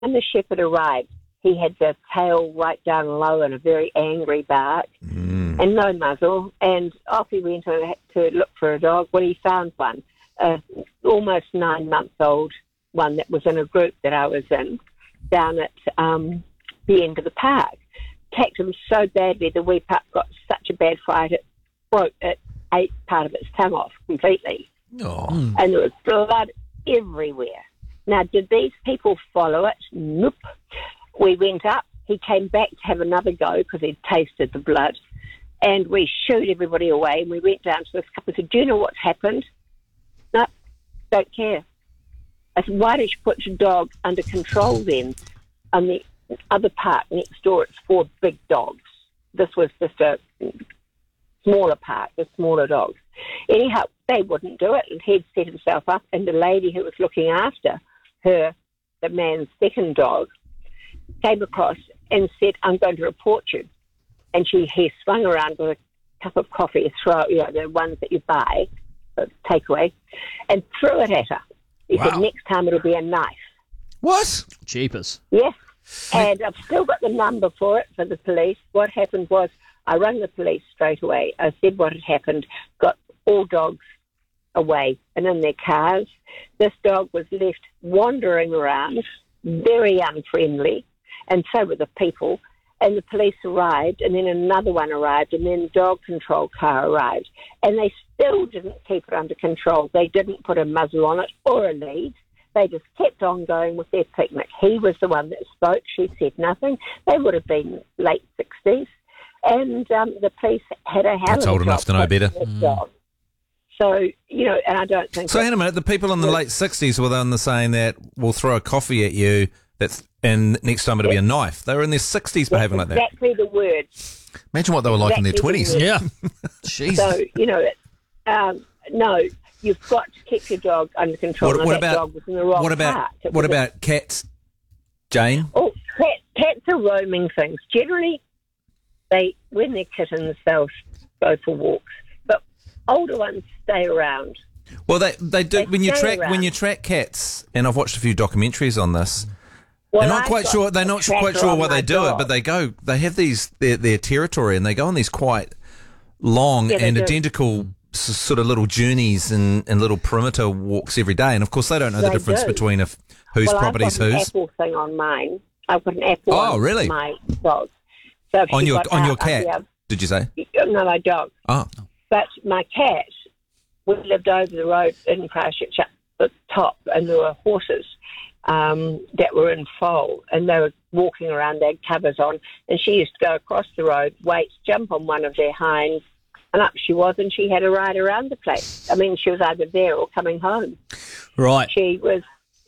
when the shepherd arrived, he had the tail right down low and a very angry bark and no muzzle. And off he went to look for a dog. Well, he found one, almost 9-month-old one that was in a group that I was in down at the end of the park. Attacked him so badly, the wee pup got such a bad fright, it ate part of its tongue off completely. Oh. And there was blood everywhere. Now, did these people follow it? Nope. We went up. He came back to have another go because he'd tasted the blood. And we shooed everybody away. And we went down to this couple and said, do you know what's happened? No, don't care. I said, why don't you put your dog under control then? On the other park next door, it's 4 big dogs. This was just a smaller park, the smaller dogs. Anyhow, they wouldn't do it. And he'd set himself up. And the lady who was looking after her, the man's second dog, came across and said, I'm going to report you. And he swung around with a cup of coffee, the ones that you buy, takeaway, and threw it at her. He said, next time it'll be a knife. What? Jeepers. Yes. And I've still got the number for it for the police. What happened was I rang the police straight away. I said what had happened, got all dogs away and in their cars. This dog was left wandering around, very unfriendly, and so were the people. And the police arrived, and then another one arrived, and then the dog control car arrived. And they still didn't keep it under control. They didn't put a muzzle on it or a lead. They just kept on going with their picnic. He was the one that spoke. She said nothing. They would have been late 60s. And the police had a hell of a job. That's old enough to know better. Dog. So, and I don't think... So, hang a minute, the people in the late 60s were then saying that we'll throw a coffee at you and next time it'll be a knife. They were in their 60s behaving like that. Exactly the words. Imagine what they were like in their 20s. Yeah. Jesus. So, no, you've got to keep your dog under control. That dog was in the wrong part. What about cats, Jane? Oh, cats are roaming things. Generally, when they're kittens, they'll go for walks. But older ones stay around. Well, they do. When you track cats, and I've watched a few documentaries on this. Well, they're not quite sure why they do it, but they have their territory, and they go on these quite long and identical sort of little journeys and little perimeter walks every day. And of course, they don't know the difference between whose property's whose. I've got an Apple thing on mine. I've got an Apple on my dog. So on your cat, did you say? No, my dog. Oh. But my cat, we lived over the road in Christchurch at the top, and there were horses that were in foal, and they were walking around, they had covers on, and she used to go across the road, wait, jump on one of their hinds, and up she was, and she had a ride around the place. I mean, she was either there or coming home. Right. She was,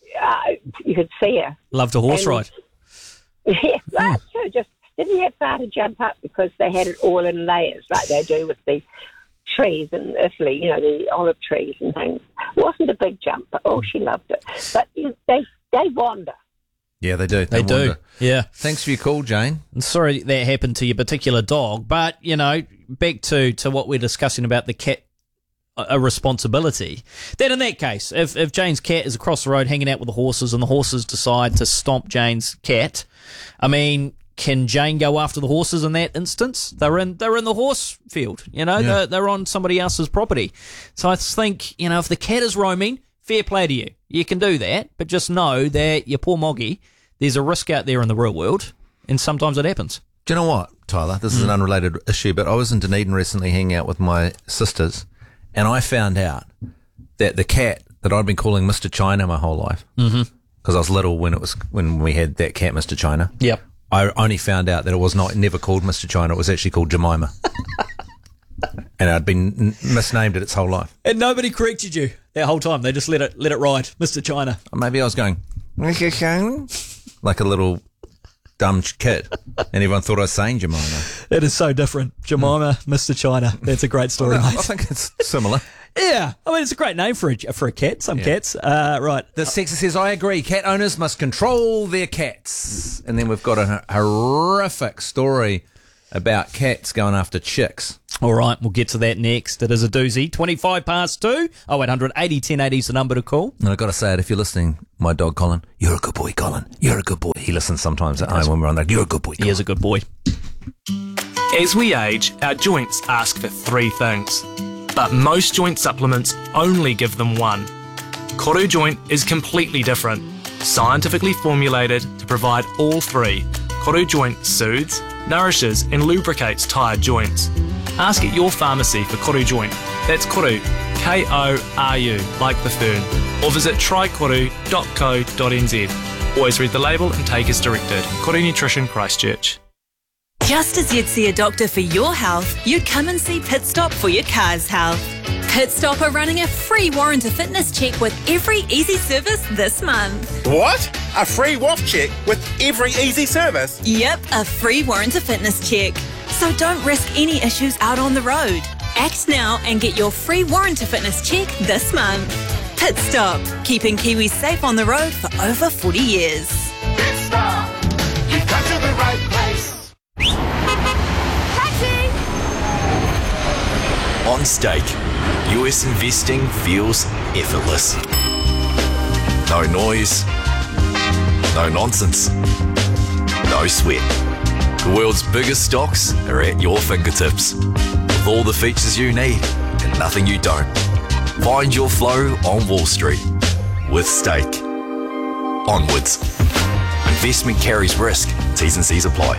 you could see her. Loved a horse ride. Yeah, that's true. Just didn't have far to jump up because they had it all in layers, like they do with the trees in Italy, the olive trees and things. It wasn't a big jump, but she loved it. But they wander. Yeah, they do. They do. Wander. Yeah. Thanks for your call, Jane. I'm sorry that happened to your particular dog, but, back to what we're discussing about the cat a responsibility. Then in that case, if Jane's cat is across the road hanging out with the horses and the horses decide to stomp Jane's cat, I mean, can Jane go after the horses in that instance? They're in the horse field, they're on somebody else's property. So I think, if the cat is roaming, fair play to you. You can do that, but just know that your poor Moggy, there's a risk out there in the real world, and sometimes it happens. Do you know what, Tyler? This is an unrelated issue, but I was in Dunedin recently hanging out with my sisters, and I found out that the cat that I'd been calling Mr. China my whole life, because I was little when we had that cat, Mr. China. Yep. I only found out that it was never called Mr. China. It was actually called Jemima. And I'd been misnamed it its whole life. And nobody corrected you that whole time. They just let it ride, Mr. China. Or maybe I was going, like a little dumb kid. And everyone thought I was saying Jemima. It is so different. Jemima, Mr. China. That's a great story, mate. I think it's similar. Yeah, I mean, it's a great name for a cat, some cats. Right. The Sexer says, I agree, cat owners must control their cats. And then we've got a horrific story about cats going after chicks. All right, we'll get to that next. It is a doozy. 25 past 2. 0800 80 1080 is the number to call. And I've got to say it, if you're listening, my dog Colin, you're a good boy, Colin. You're a good boy. He listens sometimes at home when we're on that. You're a good boy, Colin. He is a good boy. As we age, our joints ask for 3 things. But most joint supplements only give them 1. Koru Joint is completely different. Scientifically formulated to provide all 3. Koru Joint soothes, nourishes and lubricates tired joints. Ask at your pharmacy for Koru Joint. That's Koru, K-O-R-U, like the fern. Or visit trykoru.co.nz. Always read the label and take as directed. Koru Nutrition, Christchurch. Just as you'd see a doctor for your health, you'd come and see Pit Stop for your car's health. Pit Stop are running a free warranty fitness check with every easy service this month. What? A free WAF check with every easy service? Yep, a free warranty fitness check. So don't risk any issues out on the road. Act now and get your free warranty fitness check this month. Pit Stop, keeping Kiwis safe on the road for over 40 years. Pit Stop, you've come to the right place. Taxi! On Stake, US investing feels effortless. No noise, no nonsense, no sweat. The world's biggest stocks are at your fingertips, with all the features you need and nothing you don't. Find your flow on Wall Street with Stake. Onwards. Investment carries risk. T's and C's apply.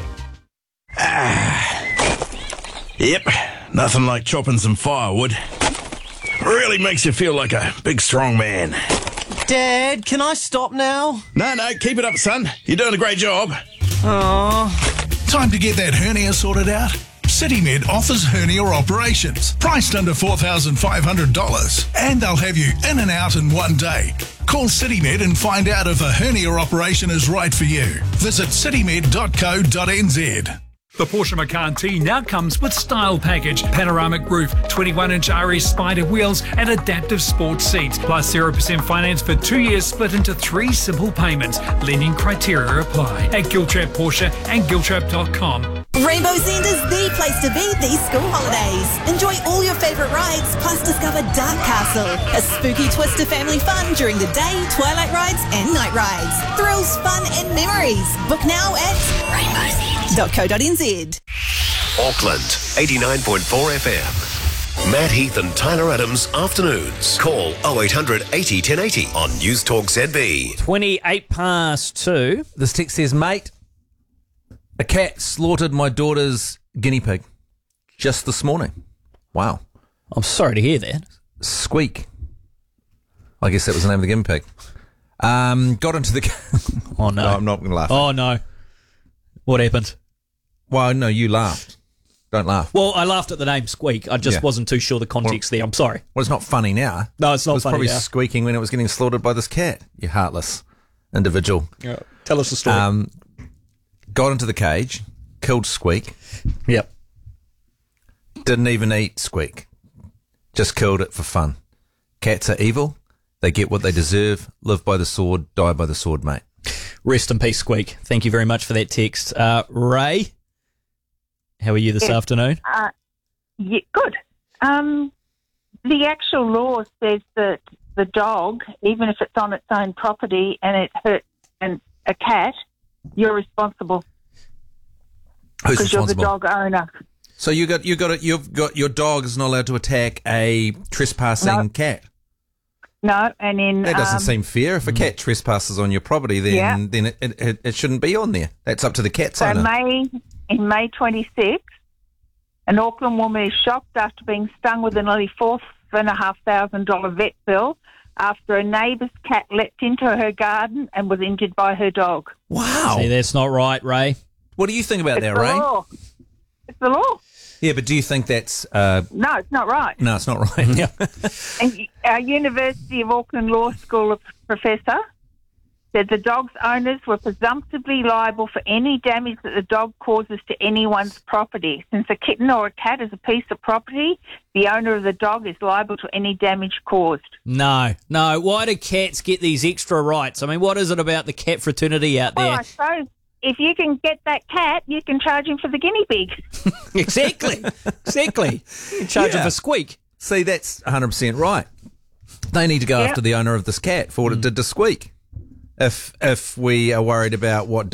Yep, nothing like chopping some firewood. Really makes you feel like a big strong man. Dad, can I stop now? No, keep it up, son. You're doing a great job. Oh. Time to get that hernia sorted out? CityMed offers hernia operations, priced under $4,500, and they'll have you in and out in one day. Call CityMed and find out if a hernia operation is right for you. Visit citymed.co.nz. The Porsche Macan T now comes with Style Package, panoramic roof, 21-inch RS Spider wheels and adaptive sports seats, plus 0% finance for 2 years split into 3 simple payments. Lending criteria apply at Giltrap Porsche and Giltrap.com. Rainbow's End is the place to be these school holidays. Enjoy all your favourite rides, plus discover Dark Castle, a spooky twist to family fun during the day, twilight rides and night rides. Thrills, fun and memories. Book now at rainbowsend.co.nz. Auckland, 89.4 FM. Matt Heath and Tyler Adams, afternoons. Call 0800 80 1080 on News Talk ZB. 28 past 2. This text says, mate, a cat slaughtered my daughter's guinea pig just this morning. Wow. I'm sorry to hear that. Squeak. I guess that was the name of the guinea pig. Got into the... Oh, no. No, I'm not going to laugh. Oh, no. What happened? Well, no, you laughed. Don't laugh. Well, I laughed at the name Squeak. I just wasn't too sure the context there. I'm sorry. Well, it's not funny now. No, it's not funny. It was probably now. squeaking when it was getting slaughtered by this cat. You heartless individual. Yeah. Tell us the story. Got into the cage, killed Squeak. Yep. Didn't even eat Squeak. Just killed it for fun. Cats are evil. They get what they deserve. Live by the sword, die by the sword, mate. Rest in peace, Squeak. Thank you very much for that text. Ray, how are you this afternoon? Yeah, good. The actual law says that the dog, even if it's on its own property and it hurts a cat, you're responsible. Who's because responsible? You're the dog owner. So you've got your dog is not allowed to attack a trespassing cat. No, and in that doesn't seem fair. If a cat trespasses on your property, then it shouldn't be on there. That's up to the cat's owner. In May 26th, an Auckland woman is shocked after being stung with a nearly $4,500 vet bill after a neighbour's cat leapt into her garden and was injured by her dog. Wow. See, that's not right, Ray. What do you think about that, the Ray? Law. It's the law. Yeah, but do you think that's... No, it's not right. No, it's not right. Yeah. And our University of Auckland Law School professor said the dog's owners were presumptively liable for any damage that the dog causes to anyone's property. Since a kitten or a cat is a piece of property, the owner of the dog is liable to any damage caused. No. Why do cats get these extra rights? I mean, what is it about the cat fraternity out there? Well, I suppose if you can get that cat, you can charge him for the guinea pig. Exactly. You charge him for Squeak. See, that's 100% right. They need to go after the owner of this cat for what it did to Squeak. If we are worried about what